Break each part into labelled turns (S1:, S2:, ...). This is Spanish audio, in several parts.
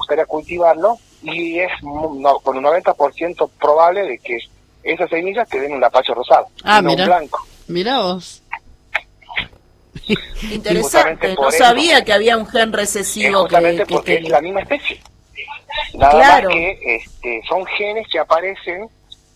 S1: gustaría cultivarlo, y es con un 90% probable de que esas semillas te den un lapacho rosado, no un blanco.
S2: Mirá vos.
S3: Interesante, no sabía que había un gen recesivo.
S1: Justamente porque es la misma especie. Nada más que son genes que aparecen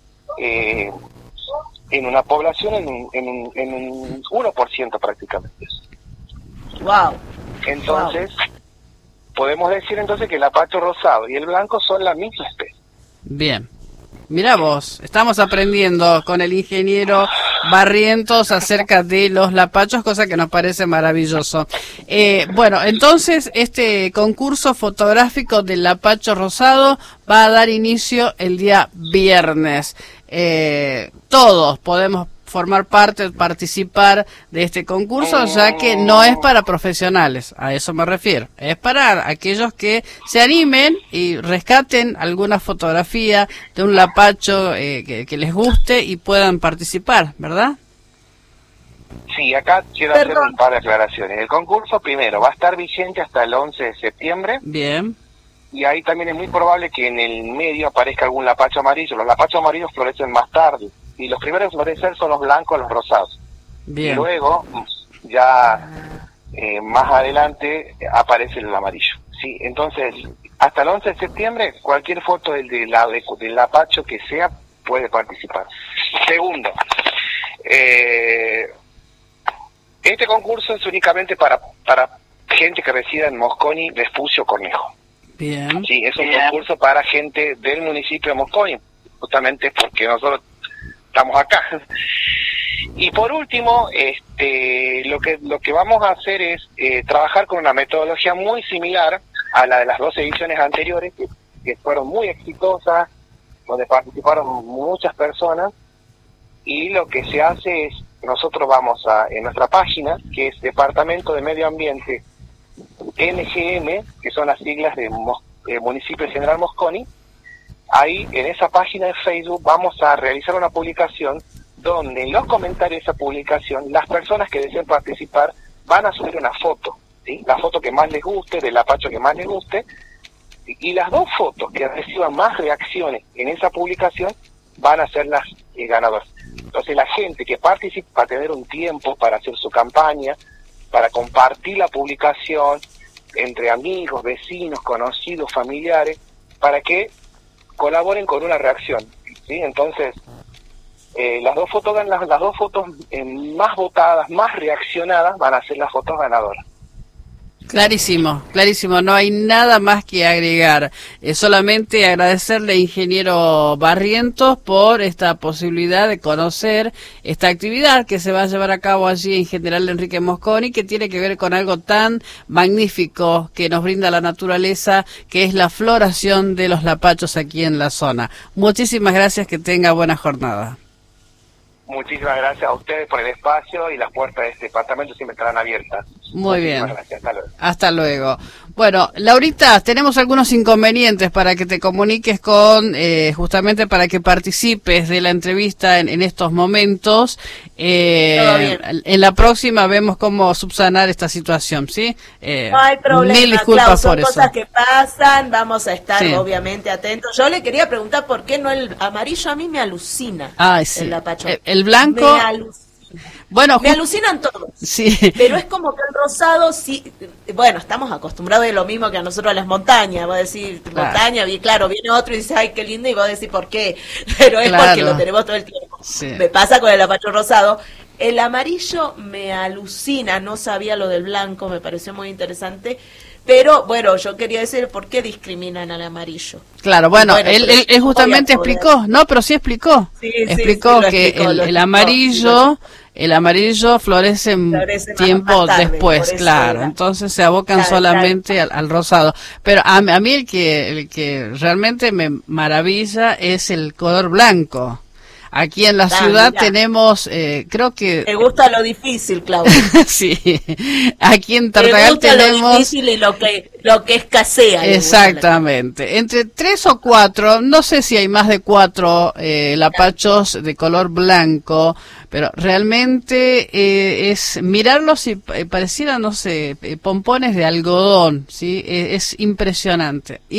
S1: en una población en un 1% prácticamente.
S3: Wow.
S1: Entonces, podemos decir entonces que el lapacho rosado y el blanco son la misma especie.
S2: Bien. Mirá vos, estamos aprendiendo con el ingeniero Barrientos acerca de los lapachos, cosa que nos parece maravilloso. Bueno, entonces este concurso fotográfico del lapacho rosado va a dar inicio el día viernes. Todos podemos formar parte, participar de este concurso, ya que no es para profesionales, a eso me refiero, es para aquellos que se animen y rescaten alguna fotografía de un lapacho que les guste y puedan participar, ¿verdad?
S1: Sí, acá quiero hacer un par de aclaraciones. El concurso, primero, va a estar vigente hasta el 11 de septiembre.
S2: Bien.
S1: Y ahí también es muy probable que en el medio aparezca algún lapacho amarillo. Los lapachos amarillos florecen más tarde. Y los primeros en florecer son los blancos, los rosados.
S2: Bien.
S1: Y luego, ya más adelante, aparece el amarillo. Sí, entonces, hasta el 11 de septiembre, cualquier foto del lapacho que sea, puede participar. Segundo, este concurso es únicamente para gente que resida en Mosconi, Vespucio, Cornejo.
S2: Bien.
S1: Sí, es un concurso para gente del municipio de Mosconi, justamente porque nosotros estamos acá. Y por último, lo que vamos a hacer es trabajar con una metodología muy similar a la de las 2 ediciones anteriores, que fueron muy exitosas, donde participaron muchas personas. Y lo que se hace es, nosotros vamos en nuestra página, que es Departamento de Medio Ambiente MGM, que son las siglas de Municipio General Mosconi. Ahí, en esa página de Facebook, vamos a realizar una publicación donde en los comentarios de esa publicación, las personas que deseen participar van a subir una foto, ¿sí? La foto que más les guste, del lapacho que más les guste, y las 2 fotos que reciban más reacciones en esa publicación van a ser las ganadoras. Entonces la gente que participa va a tener un tiempo para hacer su campaña, para compartir la publicación entre amigos, vecinos, conocidos, familiares, para que colaboren con una reacción, ¿sí? Entonces, las dos fotos más votadas, más reaccionadas, van a ser las fotos ganadoras.
S2: Clarísimo, clarísimo, no hay nada más que agregar. Solamente agradecerle a ingeniero Barrientos por esta posibilidad de conocer esta actividad que se va a llevar a cabo allí en General Enrique Mosconi, que tiene que ver con algo tan magnífico que nos brinda la naturaleza, que es la floración de los lapachos aquí en la zona. Muchísimas gracias, que tenga buena jornada.
S1: Muchísimas gracias a ustedes por el espacio, y las puertas de este departamento siempre estarán abiertas.
S2: Muy bien.
S1: Gracias. Hasta luego.
S2: Hasta luego. Bueno, Laurita, tenemos algunos inconvenientes para que te comuniques con, justamente para que participes de la entrevista en estos momentos. En la próxima vemos cómo subsanar esta situación, ¿sí?
S3: No hay problema,
S2: mil disculpas,
S3: Clau, son
S2: por eso.
S3: cosas que pasan, vamos a estar
S2: Sí.
S3: obviamente atentos. Yo le quería preguntar por qué no el amarillo. A mí me alucina.
S2: Ay, sí.
S3: El lapacho.
S2: El blanco.
S3: Me alucina.
S2: Bueno,
S3: Me alucinan todos.
S2: Sí.
S3: Pero es como que el rosado sí, bueno, estamos acostumbrados de lo mismo que a nosotros a las montañas. Vos decís,
S2: Claro.
S3: montaña, claro, viene otro y dice, ay, qué lindo, y vos decís, ¿por qué? Pero es
S2: Claro.
S3: porque lo tenemos todo el tiempo.
S2: Sí.
S3: Me pasa con el lapacho rosado. El amarillo me alucina, no sabía lo del blanco, me pareció muy interesante. Pero, bueno, yo quería decir, ¿por qué discriminan al amarillo?
S2: Claro, bueno,
S3: Bueno,
S2: él
S3: pero
S2: justamente
S3: voy a poder.
S2: explicó, no, pero sí explicó.
S3: Sí,
S2: explicó
S3: sí,
S2: que
S3: lo
S2: el
S3: explicó,
S2: amarillo, el amarillo florece
S3: Florece más
S2: tiempo
S3: tarde,
S2: después,
S3: por eso
S2: claro.
S3: era.
S2: Entonces se abocan
S3: Claro,
S2: solamente al rosado. Pero a mí el que realmente me maravilla es el color blanco. Aquí en la ciudad
S3: mirá.
S2: tenemos, creo que...
S3: Me gusta lo difícil, Claudia.
S2: Sí, aquí en
S3: Me
S2: Tartagal
S3: gusta lo
S2: tenemos...
S3: difícil y lo que escasea.
S2: Exactamente, entre 3 o 4, no sé si hay más de 4 lapachos de color blanco, pero realmente es mirarlos y pareciera, no sé, pompones de algodón, ¿sí? Es impresionante.